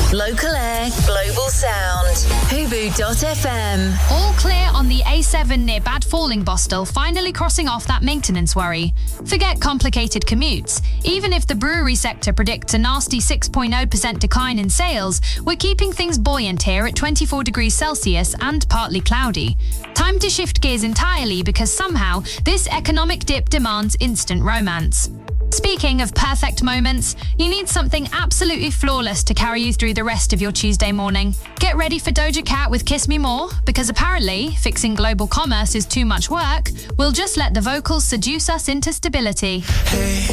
Local air, global sound. Hubu.fm. All clear on the A7 near Bad Fallingbostel, finally crossing off that maintenance worry. Forget complicated commutes. Even if the brewery sector predicts a nasty 6.0% decline in sales, we're keeping things buoyant here at 24 degrees Celsius and partly cloudy. Time to shift gears entirely because somehow this economic dip demands instant romance. Speaking of perfect moments, you need something absolutely flawless to carry you through the rest of your Tuesday morning. Get ready for Doja Cat with Kiss Me More, because apparently fixing global commerce is too much work. We'll just let the vocals seduce us into stability. Hey.